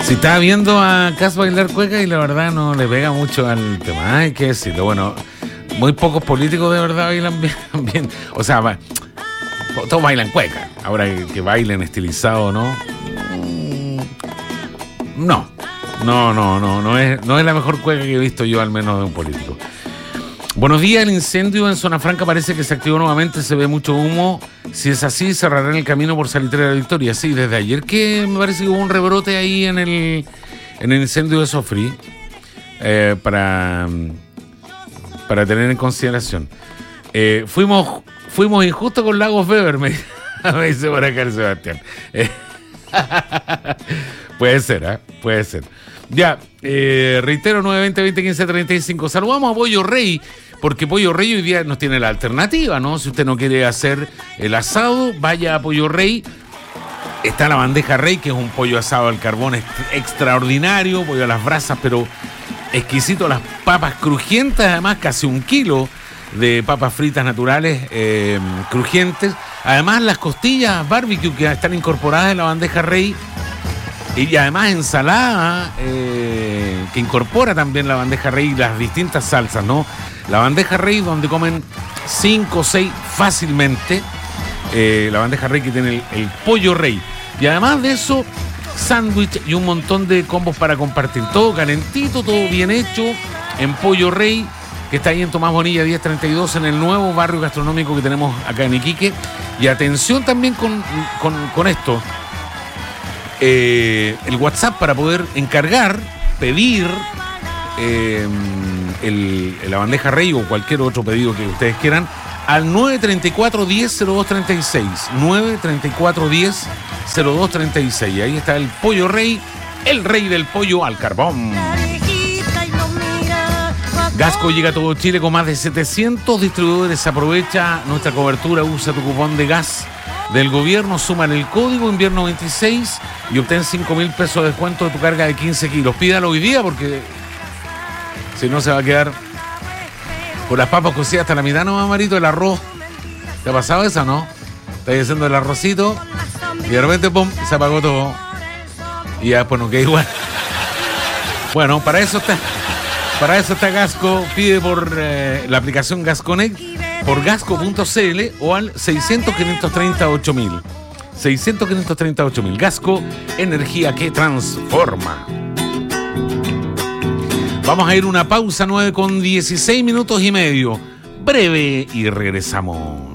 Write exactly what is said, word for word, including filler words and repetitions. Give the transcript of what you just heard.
Si estaba viendo a Cas bailar cueca y la verdad no le pega mucho al tema, hay que decirlo. Bueno, muy pocos políticos de verdad bailan bien. bien. O sea, va, todos bailan cueca. Ahora que, que bailen estilizado, ¿no? No, no, no, no, no es, no es la mejor cueca que he visto yo, al menos de un político. Buenos días, el incendio en Zona Franca parece que se activó nuevamente, se ve mucho humo. Si es así, cerrarán el camino por Salitre de la Victoria. Sí, desde ayer que me parece que hubo un rebrote ahí en el, en el incendio de Sofrí, eh, para, para tener en consideración. Eh, fuimos, fuimos injustos con Lagos Weber, me, me dice por acá el Sebastián. Eh, puede ser, ¿eh? Puede ser. Ya, eh, reitero, nueve veinte, veinte quince, treinta y cinco. Saludamos a Pollo Rey, porque Pollo Rey hoy día nos tiene la alternativa, ¿no? Si usted no quiere hacer el asado, vaya a Pollo Rey. Está la bandeja Rey, que es un pollo asado al carbón extraordinario, pollo a las brasas, pero exquisito. Las papas crujientes, además casi un kilo de papas fritas naturales, eh, crujientes. Además las costillas barbecue que están incorporadas en la bandeja Rey. Y además ensalada, eh, que incorpora también la bandeja Rey y las distintas salsas, ¿no? La bandeja Rey donde comen cinco o seis fácilmente. Eh, la bandeja Rey que tiene el, el pollo Rey. Y además de eso, sándwich y un montón de combos para compartir. Todo calentito, todo bien hecho en Pollo Rey, que está ahí en Tomás Bonilla diez treinta y dos, en el nuevo barrio gastronómico que tenemos acá en Iquique. Y atención también con, con, con esto. Eh, el WhatsApp para poder encargar, pedir eh, el, la bandeja Rey o cualquier otro pedido que ustedes quieran al nueve treinta y cuatro, diez, cero dos treinta y seis. nueve treinta y cuatro, diez, cero dos treinta y seis. Ahí está el Pollo Rey, el rey del pollo al carbón. Gasco llega a todo Chile con más de setecientos distribuidores. Aprovecha nuestra cobertura, usa tu cupón de gas del gobierno, suman el código invierno veintiséis y obtén cinco mil pesos de descuento de tu carga de quince kilos. Pídalo hoy día porque si no se va a quedar con las papas cocidas hasta la mitad, ¿no, Marito? El arroz. ¿Te ha pasado eso, no? Estás haciendo el arrocito y de repente, pum, se apagó todo. Y ya después no queda igual. Bueno, para eso está, para eso está Gasco. Pide por eh, la aplicación Gasconnect, por gasco punto c l o al seiscientos, quinientos treinta, ocho mil. seiscientos, quinientos treinta, ocho mil. Gasco, energía que transforma. Vamos a ir una pausa, nueve con dieciséis minutos y medio. Breve y regresamos.